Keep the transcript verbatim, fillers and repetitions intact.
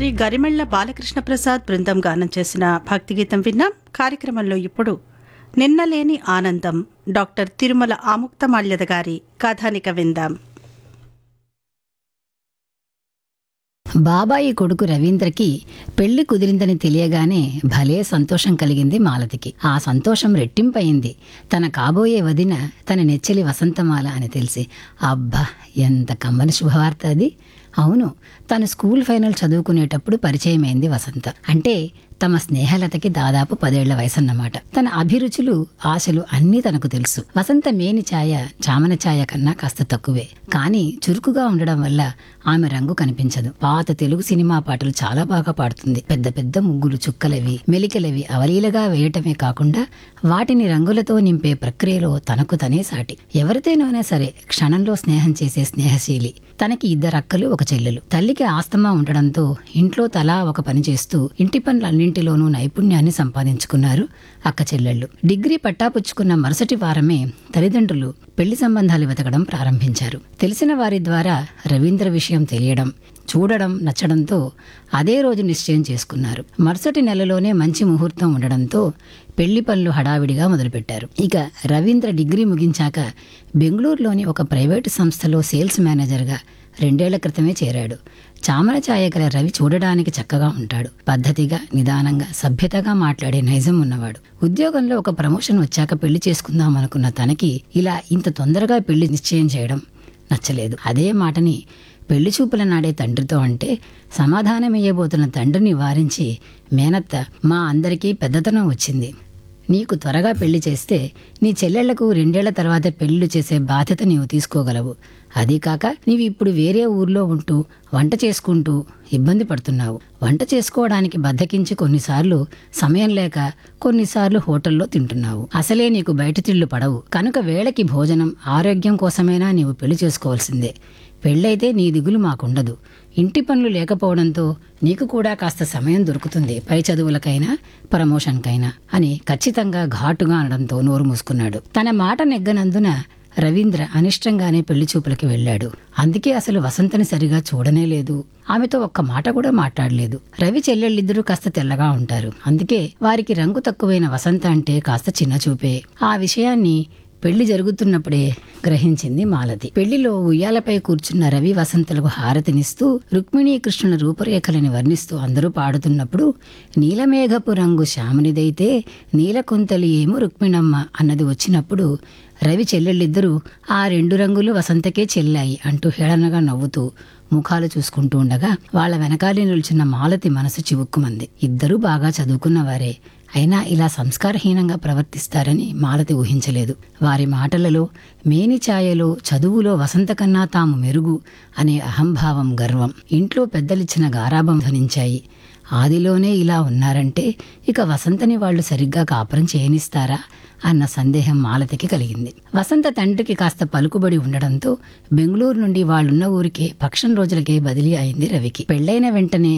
గరిమెళ్ల బాలకృష్ణ ప్రసాద్ బృందం గానం చేసిన భక్తిగీతం విన్నాం. కార్యక్రమంలో ఇప్పుడు నిన్నలేని ఆనందం డాక్టర్ తిరుమల ఆముక్తమాల్యద గారి కథానిక విందాం. బాబాయి కొడుకు రవీంద్రకి పెళ్లి కుదిరిందని తెలియగానే భలే సంతోషం కలిగింది మాలతికి. ఆ సంతోషం రెట్టింపయింది తన కాబోయే వదిన తన నెచ్చలి వసంతమాల అని తెలిసి. అబ్బా, ఎంత కమ్మని శుభవార్త అది. అవును, తను స్కూల్ ఫైనల్ చదువుకునేటప్పుడు పరిచయమైంది వసంత. అంటే తమ స్నేహలతకి దాదాపు పదేళ్ల వయసన్నమాట. తన అభిరుచులు, ఆశలు అన్నీ తనకు తెలుసు. వసంత మేని ఛాయ చామన ఛాయ కన్నా కాస్త తక్కువే. కానీ చురుకుగా ఉండడం వల్ల ఆమె రంగు కనిపించదు. పాత తెలుగు సినిమా పాటలు చాలా బాగా పాడుతుంది. పెద్ద పెద్ద ముగ్గులు, చుక్కలవి, మెలికలవి అవలీలగా వేయటమే కాకుండా వాటిని రంగులతో నింపే ప్రక్రియలో తనకు తనే సాటి. ఎవరితోనైనా సరే క్షణంలో స్నేహం చేసే స్నేహశీలి. తనకి ఇద్దరక్కలు, ఒక చెల్లెలు. తల్లికి ఆస్తమా ఉండడంతో ఇంట్లో తలా ఒక పని చేస్తూ ఇంటి పనులన్నింటిలోనూ నైపుణ్యాన్ని సంపాదించుకున్నారు అక్క చెల్లెళ్ళు. డిగ్రీ పట్టాపుచ్చుకున్న మరుసటి వారమే తల్లిదండ్రులు పెళ్లి సంబంధాలు వెతకడం ప్రారంభించారు. తెలిసిన వారి ద్వారా రవీంద్ర విషయం తెలియడం, చూడడం నచ్చడంతో అదే రోజు నిశ్చయం చేసుకున్నారు. మరుసటి నెలలోనే మంచి ముహూర్తం ఉండడంతో పెళ్లి పనులు హడావిడిగా మొదలుపెట్టారు. ఇక రవీంద్ర డిగ్రీ ముగించాక బెంగళూరులోని ఒక ప్రైవేటు సంస్థలో సేల్స్ మేనేజర్గా రెండేళ్ల క్రితమే చేరాడు. చామన ఛాయ గల రవి చూడడానికి చక్కగా ఉంటాడు. పద్ధతిగా, నిదానంగా, సభ్యతగా మాట్లాడే నైజం ఉన్నవాడు. ఉద్యోగంలో ఒక ప్రమోషన్ వచ్చాక పెళ్లి చేసుకుందాం అనుకున్న తనకి ఇలా ఇంత తొందరగా పెళ్లి నిశ్చయం చేయడం నచ్చలేదు. అదే మాటని పెళ్లి చూపుల నాడే తండ్రితో అంటే సమాధానమియ్యబోతున్న తండ్రిని వారించి, మేనత్త, మా అందరికీ పెద్దతనం వచ్చింది. నీకు త్వరగా పెళ్లి చేస్తే నీ చెల్లెళ్లకు రెండేళ్ల తర్వాత పెళ్లిళ్ళు చేసే బాధ్యత నీవు తీసుకోగలవు. అదీ కాక నీవు ఇప్పుడు వేరే ఊర్లో ఉంటూ వంట చేసుకుంటూ ఇబ్బంది పడుతున్నావు. వంట చేసుకోవడానికి బద్దకించి కొన్నిసార్లు సమయం లేక కొన్నిసార్లు హోటల్లో తింటున్నావు. అసలే నీకు బయట తిళ్ళు పడవు. కనుక వేళకి భోజనం, ఆరోగ్యం కోసమైనా నీవు పెళ్లి చేసుకోవాల్సిందే. పెళ్ళైతే నీ దిగులు మాకుండదు. ఇంటి పనులు లేకపోవడంతో నీకు కూడా కాస్త సమయం దొరుకుతుంది పై చదువులకైనా ప్రమోషన్కైనా అని ఖచ్చితంగా ఘాటుగా అనడంతో నోరు మూసుకున్నాడు. తన మాట నెగ్గనందున రవీంద్ర అనిష్టంగానే పెళ్లి చూపులకి వెళ్ళాడు. అందుకే అసలు వసంతని సరిగా చూడనే లేదు. ఆమెతో ఒక్క మాట కూడా మాట్లాడలేదు. రవి చెల్లెళ్ళిద్దరూ కాస్త తెల్లగా ఉంటారు. అందుకే వారికి రంగు తక్కువైన వసంత అంటే కాస్త చిన్న చూపే. ఆ విషయాన్ని పెళ్లి జరుగుతున్నప్పుడే గ్రహించింది మాలతి. పెళ్లిలో ఉయ్యాలపై కూర్చున్న రవి వసంతలకు హారతినిస్తూ రుక్మిణీ కృష్ణుల రూపురేఖలని వర్ణిస్తూ అందరూ పాడుతున్నప్పుడు, నీలమేఘపు రంగు శ్యామునిదైతే నీలకుంతలి ఏమో రుక్మిణమ్మ అన్నది వచ్చినప్పుడు రవి చెల్లెళ్ళిద్దరూ ఆ రెండు రంగులు వసంతకే చెల్లాయి అంటూ హేళనగా నవ్వుతూ ముఖాలు చూసుకుంటూ ఉండగా వాళ్ల వెనకాలి నిల్చున్న మాలతి మనసు చివుక్కుమంది. ఇద్దరూ బాగా చదువుకున్నవారే, అయినా ఇలా సంస్కారహీనంగా ప్రవర్తిస్తారని మాలతి ఊహించలేదు. వారి మాటలలో, మేని ఛాయలో, చదువులో వసంత కన్నా తాము మెరుగు అనే అహంభావం, గర్వం, ఇంట్లో పెద్దలిచ్చిన గారాబం ధ్వనించాయి. ఆదిలోనే ఇలా ఉన్నారంటే ఇక వసంతని వాళ్లు సరిగ్గా కాపురం చేయనిస్తారా అన్న సందేహం మాలతికి కలిగింది. వసంత తండ్రికి కాస్త పలుకుబడి ఉండడంతో బెంగళూరు నుండి వాళ్లున్న ఊరికే పక్షం రోజులకే బదిలీ అయింది రవికి. పెళ్లైన వెంటనే